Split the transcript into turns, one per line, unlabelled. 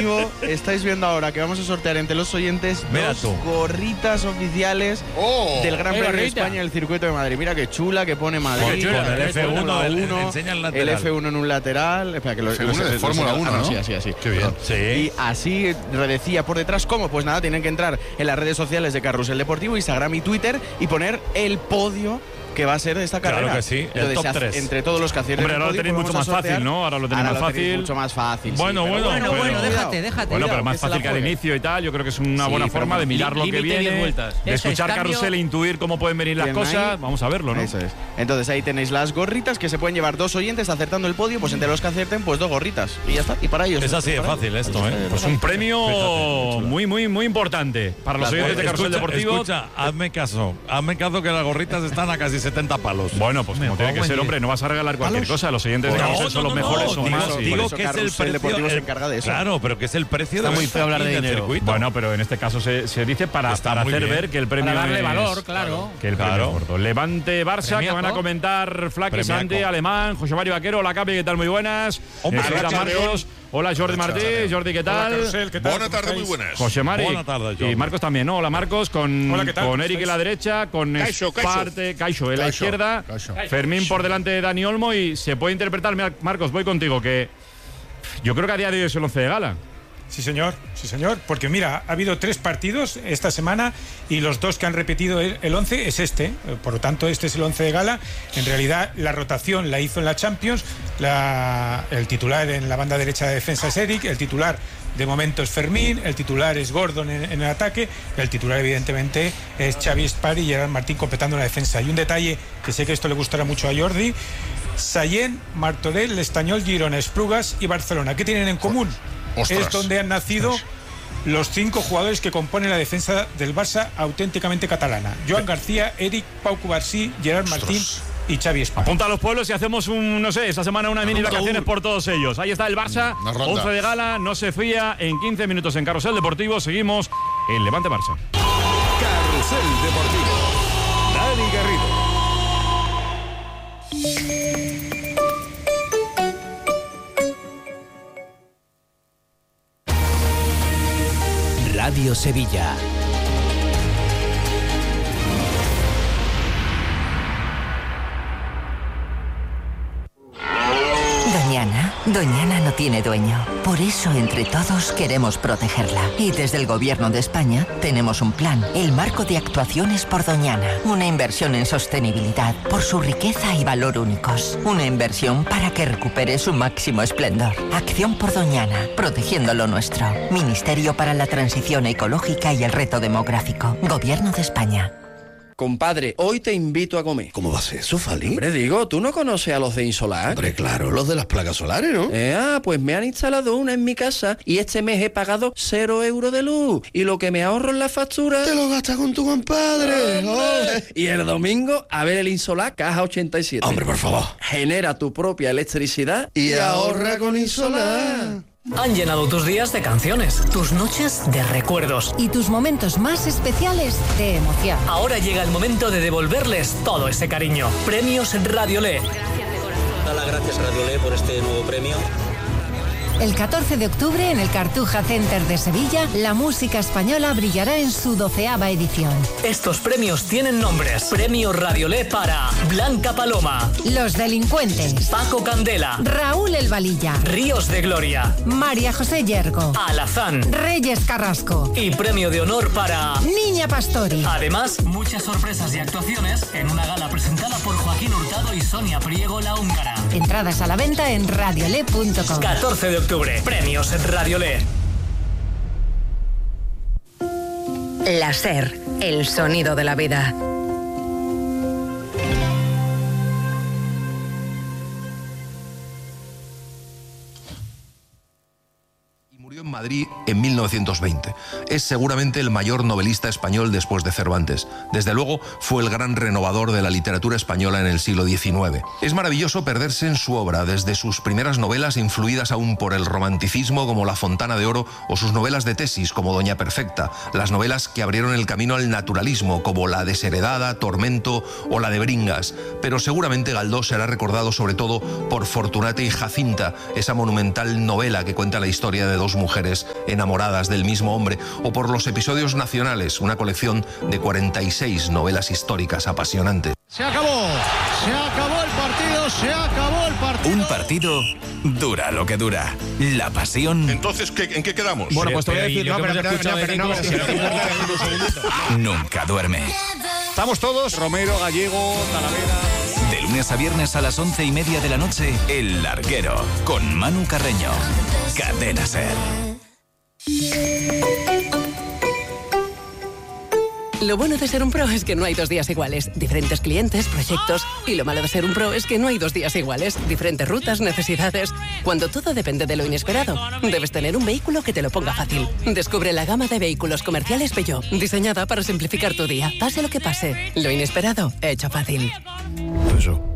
Deportivo estáis viendo ahora que vamos a sortear entre los oyentes dos gorritas oficiales del Gran Premio de España en el Circuito de Madrid. Mira qué chula que pone Madrid.
Con el F1,
el F1 en un lateral. Espera, que lo
de Fórmula 1, ¿no?
Sí.
Qué bien. Sí.
Y así decía por detrás, ¿cómo? Pues nada, tienen que entrar en las redes sociales de Carrusel Deportivo, Instagram y Twitter y poner el podio que va a ser de esta carrera.
Claro que sí, el top 3.
Entre todos los que acierten.
Hombre, ahora lo tenéis mucho más fácil, ¿no? Ahora lo tenéis más fácil.
Mucho más fácil.
Bueno,
déjate.
Bueno, pero más fácil que al inicio y tal. Yo creo que es una buena forma de mirar lo que viene, de escuchar Carrusel e intuir cómo pueden venir las cosas. Vamos a verlo, ¿no?
Eso es. Entonces ahí tenéis las gorritas que se pueden llevar dos oyentes acertando el podio, pues entre los que acierten, pues dos gorritas. Y ya está. Y para ellos.
Es así de fácil esto, ¿eh? Pues un premio muy importante para los oyentes de Carrusel Deportivo.
Escucha, hazme caso que las gorritas están a casi 70 palos.
Bueno, pues como tiene que ser, hombre, no vas a regalar cualquier cosa. Los oyentes de Carrusel son los mejores, son más.
Digo que es el precio.
Deportivo se encarga de eso.
Claro, pero que es el precio de
muy feo hablar de dinero.
circuito.
Bueno, pero en este caso se dice para hacer ver que el premio
para darle
es,
valor, claro.
Que el premio es gordo. Levante Barça,
Premiaco.
que van a comentar Flaky, Santi, Alemán, José Mario Vaquero. Hola, Capi, ¿qué tal? Muy buenas. Hola, Marcos. Hola, Jordi Martí. Jordi, ¿qué tal?
Hola, Carusel, ¿qué tal? Buenas tardes, muy buenas.
José Mari.
Buenas tardes, Jordi.
Y Marcos también, ¿no? Hola, Marcos, con Eric en la derecha, con Caixo en la izquierda, Fermín por delante de Dani Olmo, y se puede interpretar, Marcos, voy contigo, que yo creo que a día de hoy es el 11 de gala.
Sí, señor, porque mira, ha habido 3 partidos esta semana y los 2 que han repetido el 11 es este, por lo tanto este es el 11 de gala. En realidad la rotación la hizo en la Champions, el titular en la banda derecha de defensa es Eric, el titular de momento es Fermín, el titular es Gordon en el ataque, el titular evidentemente es Xavi Espar y Gerard Martín completando la defensa. Y un detalle que sé que esto le gustará mucho a Jordi: Sallent, Martorell, L'Estanyol, Girona, Esplugas y Barcelona. ¿Qué tienen en común? Es donde han nacido los 5 jugadores que componen la defensa del Barça auténticamente catalana: Joan García, Eric, Pau Cubarsí, Gerard Martín y Xavi Espar.
Apunta a los pueblos y hacemos esta semana una mini vacaciones por todos ellos. Ahí está el Barça, 11 de gala, no se fía, en 15 minutos en Carrusel Deportivo. Seguimos en Levante Barça.
Carrusel Deportivo. Dani Garrido.
Radio Sevilla.
Doñana no tiene dueño. Por eso, entre todos, queremos protegerla. Y desde el Gobierno de España tenemos un plan, el Marco de Actuaciones por Doñana. Una inversión en sostenibilidad por su riqueza y valor únicos. Una inversión para que recupere su máximo esplendor. Acción por Doñana, protegiendo lo nuestro. Ministerio para la Transición Ecológica y el Reto Demográfico. Gobierno de España.
Compadre, hoy te invito a comer.
¿Cómo va a ser eso, Fali?
Hombre, digo, ¿tú no conoces a los de Insolar?
Hombre, claro, los de las placas solares, ¿no?
Pues me han instalado una en mi casa y este mes he pagado 0 euros de luz. Y lo que me ahorro en la factura...
¡Te lo gastas con tu compadre!
Y el domingo, a ver el Insolar Caja 87.
Hombre, por favor.
Genera tu propia electricidad
y ahorra con Insolar.
Han llenado tus días de canciones, tus noches de recuerdos
y tus momentos más especiales de emoción.
Ahora llega el momento de devolverles todo ese cariño. Premios Radiolé.
Gracias de corazón. Da las gracias Radiolé por este nuevo premio.
El 14 de octubre, en el Cartuja Center de Sevilla, la música española brillará en su 12ª edición.
Estos premios tienen nombres. Premio Radiolé para Blanca Paloma,
Los Delincuentes,
Paco Candela,
Raúl El Valilla,
Ríos de Gloria,
María José Yergo,
Alazán,
Reyes Carrasco
y premio de honor para
Niña Pastori.
Además, muchas sorpresas y actuaciones en una gala presentada por Joaquín Hurtado y Sonia Priego la húngara.
Entradas a la venta en radiolé.com.
14 de octubre, premios Radiolé.
La SER, el sonido de la vida.
En Madrid en 1920. Es seguramente el mayor novelista español después de Cervantes. Desde luego fue el gran renovador de la literatura española en el siglo XIX. Es maravilloso perderse en su obra, desde sus primeras novelas influidas aún por el romanticismo como La Fontana de Oro o sus novelas de tesis como Doña Perfecta, las novelas que abrieron el camino al naturalismo como La Desheredada, Tormento o la de Bringas. Pero seguramente Galdós será recordado sobre todo por Fortunata y Jacinta, esa monumental novela que cuenta la historia de dos dos mujeres enamoradas del mismo hombre, o por Los episodios nacionales, una colección de 46 novelas históricas apasionantes.
Se acabó el partido, se acabó el partido.
Un partido dura lo que dura. La pasión.
Entonces, ¿en qué quedamos?
Bueno, pues te voy a decir,
nunca duerme.
Estamos todos, Romero, Gallego, Talavera.
De lunes a viernes a las 11:30 de la noche, El Larguero, con Manu Carreño. Cadena SER.
Lo bueno de ser un pro es que no hay 2 días iguales. Diferentes clientes, proyectos. Y lo malo de ser un pro es que no hay 2 días iguales. Diferentes rutas, necesidades. Cuando todo depende de lo inesperado, debes tener un vehículo que te lo ponga fácil. Descubre la gama de vehículos comerciales Peugeot, diseñada para simplificar tu día. Pase lo que pase, lo inesperado, hecho fácil.
Eso.